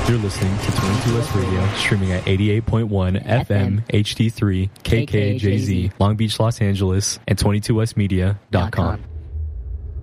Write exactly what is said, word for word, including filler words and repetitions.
You're listening to twenty-two S Radio, streaming at eighty-eight point one F M, H D three, K K J Z, Long Beach, Los Angeles, and twenty-two S media dot com.